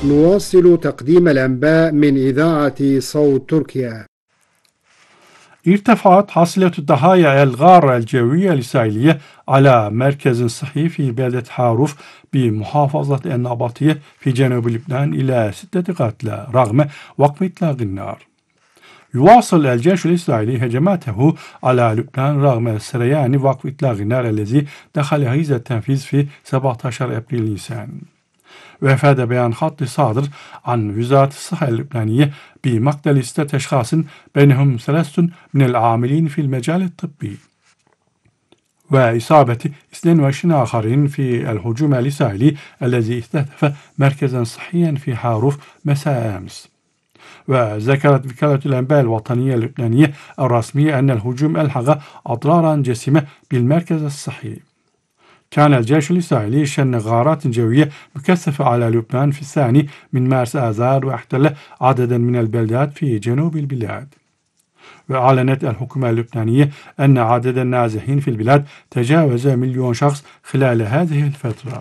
نواصل تقديم الأنباء من إذاعة صوت تركيا. ارتفعت حصيلة الضحايا الغارة الجوية الإسرائيلية على مركز صحي في بلدة حاروف بمحافظة النابلسية في جنوب لبنان إلى 6 قتلى رغم وقف إطلاق النار. يواصل الجيش الإسرائيلي هجماته على لبنان رغم سريان وقف إطلاق النار الذي دخل حيز التنفيذ في 17 أبريل نيسان. وأفاد بيان خط صادر عن وزارة الصحة اللبنانية بمقتل 6 أشخاص بينهم 3 من العاملين في المجال الطبي وإصابة 22 آخرين في الهجوم الإسرائيلي الذي استهدف مركزا صحيا في حاروف مساء أمس. وذكرت وكالة الأنباء الوطنية اللبنانية الرسمية أن الهجوم ألحق أضرارا جسيمة بالمركز الصحي. كان الجيش الإسرائيلي شن غارات جوية مكثفة على لبنان في 2 مارس آذار واحتل عددا من البلدات في جنوب البلاد. وأعلنت الحكومة اللبنانية أن عدد النازحين في البلاد تجاوز 1,000,000 شخص خلال هذه الفترة.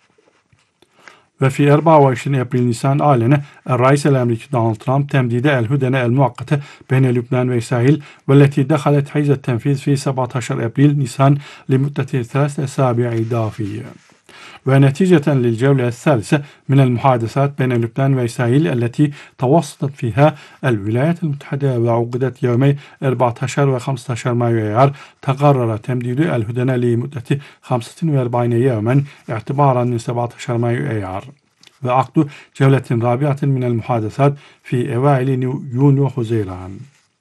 وفي 24 أبريل نيسان أعلن الرئيس الأمريكي دونالد ترامب تمديد الهدنة المؤقتة بين لبنان وإسرائيل والتي دخلت حيز التنفيذ في 17 أبريل نيسان لمدة 3 أسابيع إضافية. ونتيجة للجولة الثالثة من المحادثات بين لبنان وإسرائيل التي توسطت فيها الولايات المتحدة وعقدت يومي 14 و 15 مايو أيار، تقرر تمديد الهدنة لمدة 45 يوما اعتبارا من 17 مايو أيار، وعقد جولة رابعة من المحادثات في أوائل يونيو حزيران.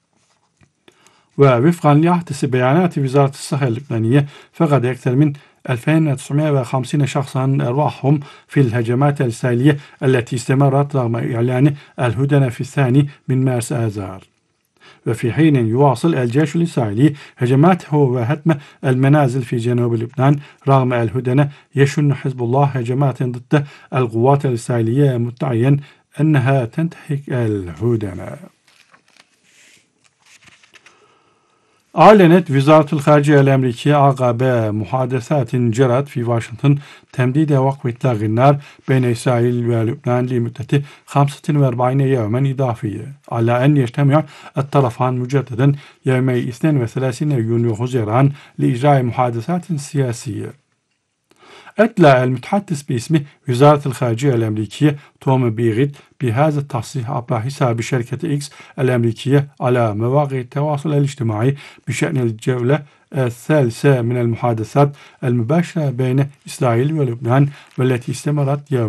ووفقا لأحدث بيانات وزارة الصحة اللبنانية فقد أكثر من 2950 شخصا أرواحهم في الهجمات الإسرائيلية التي استمرت رغم إعلان الهدنة في 2 مارس آذار. وفي حين يواصل الجيش الإسرائيلي هجماته وهدم المنازل في جنوب لبنان رغم الهدنة، يشن حزب الله هجمات ضد القوات الإسرائيلية مدعيا أنها تنتهك الهدنة. أعلنت وزارة الخارجية الأمريكية عقب محادثات جرت في واشنطن تمديد وقف إطلاق النار بين إسرائيل ولبنان لمدة 45 يوما إضافية على أن يجتمع الطرفان مجددا يومي 32 يونيو حزيران لإجراء محادثات سياسية. أدلى المتحدث باسم وزارة الخارجية الأمريكية توم بيغيت بهذا التصريح عبر حساب شركة إكس الأمريكية على مواقع التواصل الاجتماعي بشأن الجولة الثالثة من المحادثات المباشرة بين إسرائيل ولبنان والتي استمرت يوم